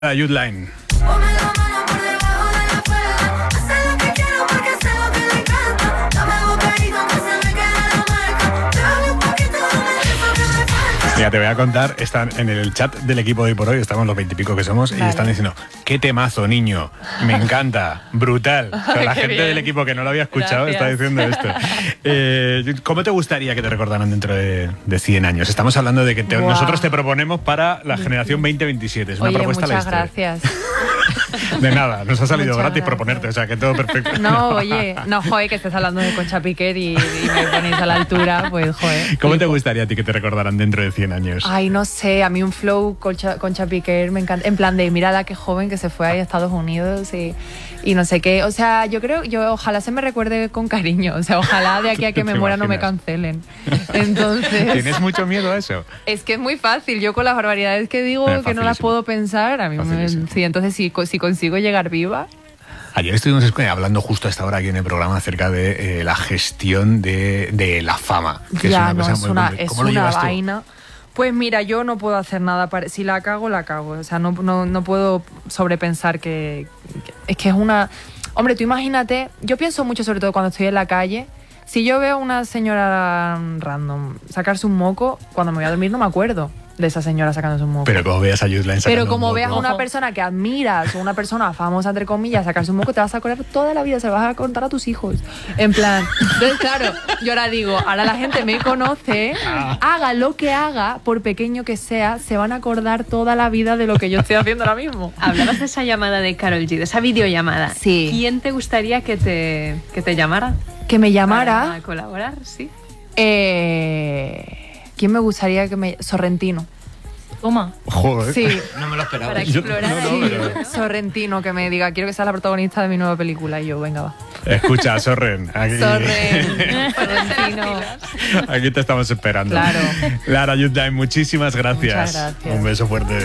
Youth Line. Mira, te voy a contar, están en el chat del equipo de Hoy por Hoy, estamos los 20 y pico que somos, vale. Y están diciendo, qué temazo, niño, me encanta, brutal. O sea, la gente del equipo que no lo había escuchado está diciendo esto. ¿Cómo te gustaría que te recordaran dentro de 100 años? Estamos hablando de que nosotros te proponemos para la generación 2027, es una propuesta a la historia. Gracias. De nada, nos ha salido gratis proponerte, o sea, que todo perfecto. No, oye, no, joder, que estés hablando de Concha Piquer y me ponéis a la altura, pues, joder. ¿Cómo te gustaría a ti que te recordaran dentro de 100 años? Ay, no sé, a mí un flow Concha Piquer me encanta, en plan de, mírala qué joven que se fue ahí a Estados Unidos y no sé qué, o sea, yo ojalá se me recuerde con cariño, o sea, ojalá de aquí a que me muera no me cancelen. Entonces... ¿Tienes mucho miedo a eso? Es que es muy fácil, yo con las barbaridades que digo que no las puedo pensar, a mí sí, entonces si consigo llegar viva... Ayer estuvimos hablando justo a esta hora aquí en el programa acerca de la gestión de la fama, que ya, es una cosa es una vaina. Pues mira, yo no puedo hacer nada si la cago, la cago. O sea, no puedo sobrepensar que es que es una... Hombre, tú imagínate, yo pienso mucho sobre todo cuando estoy en la calle. Si yo veo a una señora random sacarse un moco, cuando me voy a dormir no me acuerdo de esa señora sacándose un moco. Pero como veas a Youth Line sacando Pero como un veas a moco, una persona que admiras o una persona famosa, entre comillas, sacarse un moco, te vas a acordar toda la vida, se lo vas a contar a tus hijos. En plan, entonces claro, yo ahora digo, ahora la gente me conoce, haga lo que haga, por pequeño que sea, se van a acordar toda la vida de lo que yo estoy haciendo ahora mismo. Hablabas de esa llamada de Karol G, de esa videollamada. Sí. ¿Quién te gustaría que te llamara? Que me llamara. Para colaborar, sí. ¿Quién me gustaría que me... Sorrentino. Toma. Joder. Sí. No me lo esperaba. Para explorar pero... Sorrentino, que me diga, quiero que sea la protagonista de mi nueva película. Y yo, venga, va. Escucha, Sorrentino. Aquí te estamos esperando. Claro. Lara Youth Line, muchísimas gracias. Muchas gracias. Un beso fuerte.